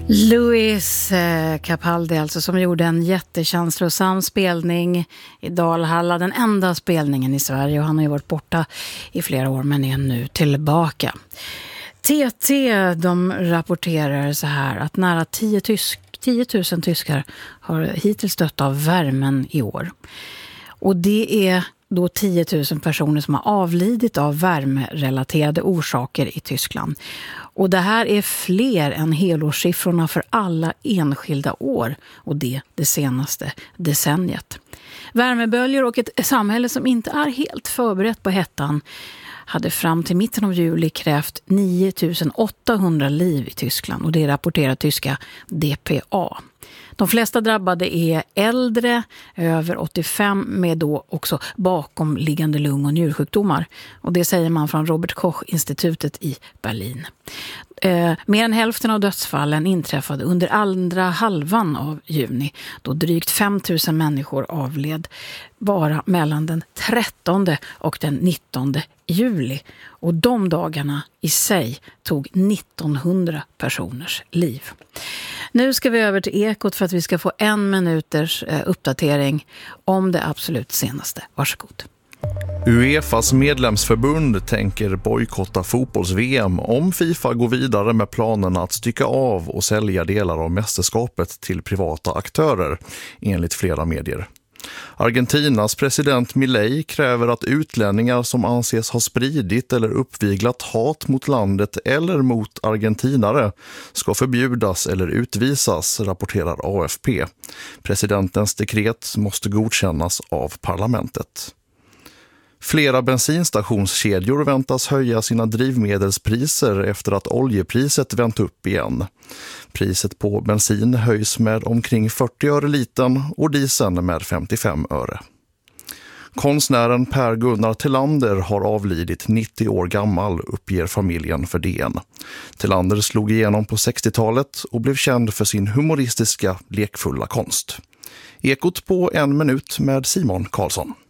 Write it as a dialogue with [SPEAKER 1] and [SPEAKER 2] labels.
[SPEAKER 1] Louis Capaldi alltså, som gjorde en jättekänslosam spelning i Dalhalla, den enda spelningen i Sverige, och han har ju varit borta i flera år men är nu tillbaka. TT, de rapporterar så här att nära 10 000 tyskar har hittills dött av värmen i år. Och det är då 10 000 personer som har avlidit av värmerelaterade orsaker i Tyskland. Och det här är fler än helårssiffrorna för alla enskilda år, och det senaste decenniet. Värmeböljor och ett samhälle som inte är helt förberett på hettan hade fram till mitten av juli krävt 9 800 liv i Tyskland, och det rapporterar tyska DPA. De flesta drabbade är äldre, över 85, med då också bakomliggande lung- och njursjukdomar. Och det säger man från Robert Koch-institutet i Berlin. Mer än hälften av dödsfallen inträffade under andra halvan av juni, då drygt 5 000 människor avled bara mellan den 13 och den 19 juli. Och de dagarna i sig tog 1900 personers liv. Nu ska vi över till Ekot för att vi ska få 1 minuters uppdatering om det absolut senaste. Varsågod.
[SPEAKER 2] UEFAs medlemsförbund tänker bojkotta fotbolls-VM om FIFA går vidare med planerna att stycka av och sälja delar av mästerskapet till privata aktörer, enligt flera medier. Argentinas president Milei kräver att utlänningar som anses ha spridit eller uppviglat hat mot landet eller mot argentinare ska förbjudas eller utvisas, rapporterar AFP. Presidentens dekret måste godkännas av parlamentet. Flera bensinstationskedjor väntas höja sina drivmedelspriser efter att oljepriset vänt upp igen. Priset på bensin höjs med omkring 40 öre litern och dieseln med 55 öre. Konstnären Per Gunnar Tillander har avlidit 90 år gammal, uppger familjen för DN. Tillander slog igenom på 60-talet och blev känd för sin humoristiska, lekfulla konst. Ekot på 1 minut med Simon Karlsson.